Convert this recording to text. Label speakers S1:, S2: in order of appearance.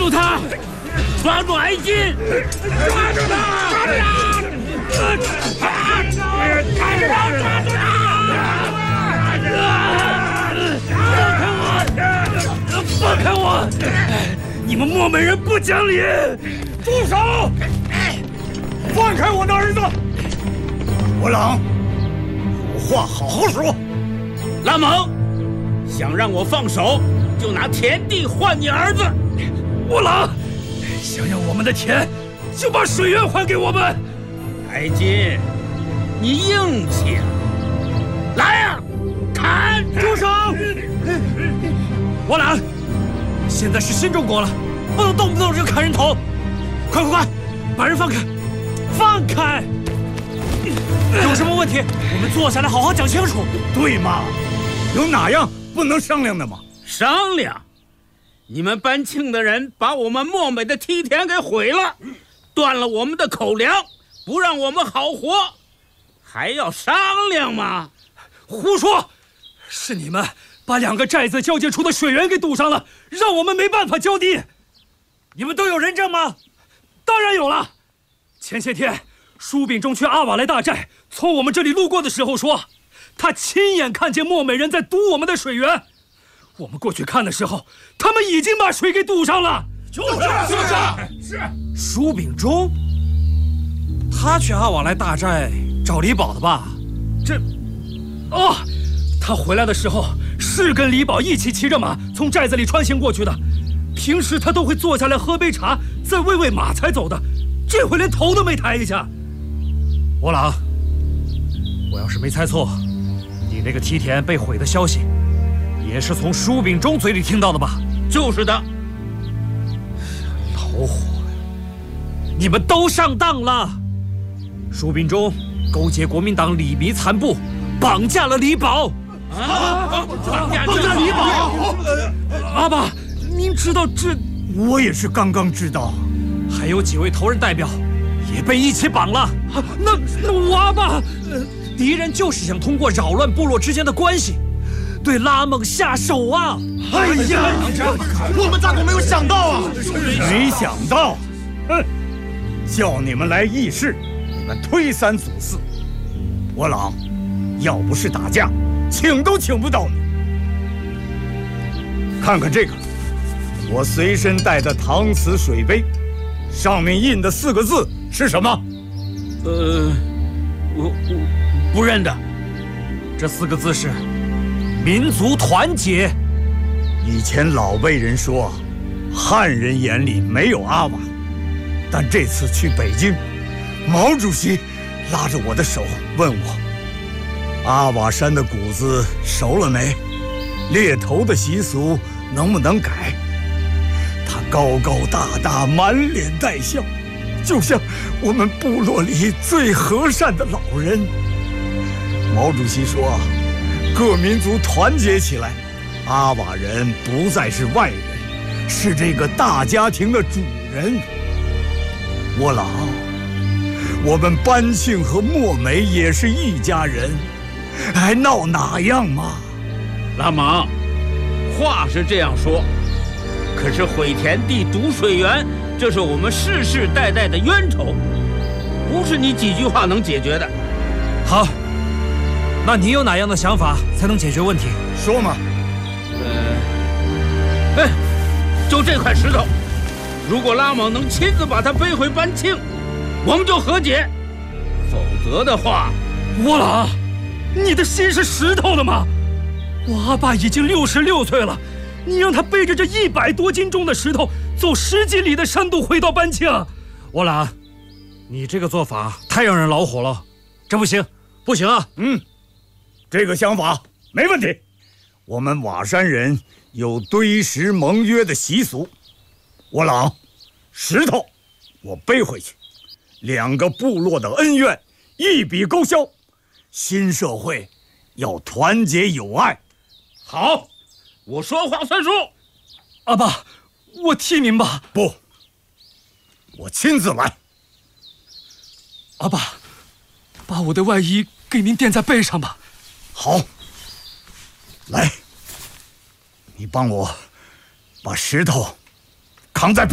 S1: 住他！抓住哀金！
S2: 抓住他！抓住他！
S1: 放开我！你们漠美人不讲理！
S2: 住手！放开我的儿子！我郎，有话好好说。
S1: 拉蒙，想让我放手，就拿田地换你儿子。
S3: 我郎，想要我们的田，就把水源还给我们。
S1: 哀金，你硬气啊！来呀，砍！
S3: 住手！我郎，现在是新中国了，不能动不动就砍人头。快，把人放开！放开！有什么问题，我们坐下来好好讲清楚。
S2: 对嘛？有哪样不能商量的吗？
S1: 商量？你们班庆的人把我们漠美的梯田给毁了，断了我们的口粮，不让我们好活，还要商量吗？
S3: 胡说！是你们把2个寨子交界处的水源给堵上了，让我们没办法浇地。你们都有人证吗？当然有了。前些天，舒秉忠去阿瓦莱大寨，从我们这里路过的时候说，他亲眼看见漠美人在堵我们的水源。我们过去看的时候，他们已经把水给堵上了。
S2: 是。
S3: 舒秉忠，他去阿瓦莱大寨找李宝的吧？他回来的时候是跟李宝一起骑着马从寨子里穿行过去的。平时他都会坐下来喝杯茶，再喂喂马才走的。这回连头都没抬一下。我郎，我要是没猜错，你那个梯田被毁的消息，也是从舒秉忠嘴里听到的吧？
S1: 就是的。
S3: 老伙呀，你们都上当了！舒秉忠勾结国民党李弥残部，绑架了李宝。
S1: 绑架
S3: 李宝！阿爸，您知道这？
S2: 我也是刚刚知道。
S3: 还有几位头人代表也被一起绑了。那我阿爸，敌人就是想通过扰乱部落之间的关系，对拉蒙下手啊！
S2: 哎呀，
S4: 我们咋都没有想到啊！
S2: 没想到，叫你们来议事，你们推三阻四。我郎，要不是打架，请都请不到你。看看这个，我随身带的搪瓷水杯，上面印的4个字是什么？
S1: 我不认得。
S3: 这4个字是民族团结。
S2: 以前老辈人说，汉人眼里没有阿瓦，但这次去北京，毛主席拉着我的手问我，阿瓦山的谷子熟了没？猎头的习俗能不能改？他高高大大，满脸带笑，就像我们部落里最和善的老人。毛主席说，各民族团结起来，阿瓦人不再是外人，是这个大家庭的主人。我郎，我们班庆和漠美也是一家人，还闹哪样嘛？
S1: 拉蒙，话是这样说，可是毁田地、堵水源，这是我们世世代代的冤仇，不是你几句话能解决的。
S3: 好，那你有哪样的想法才能解决问题？
S2: 说嘛。
S1: 就这块石头，如果拉蒙能亲自把它背回班庆，我们就和解；否则的话，
S3: 我郎，你的心是石头的吗？我阿爸已经66岁了，你让他背着这100多斤重的石头走10几里的山路回到班庆，我郎，你这个做法太让人恼火了，这不行，不行啊！
S2: 这个想法没问题。我们瓦山人有堆石盟约的习俗，我郎，石头我背回去，2个部落的恩怨一笔勾销。新社会要团结友爱。
S1: 好，我说话算数。
S3: 阿爸，我替您吧。
S2: 不，我亲自来。
S3: 阿爸，把我的外衣给您垫在背上吧。
S2: 好，来，你帮我把石头扛在背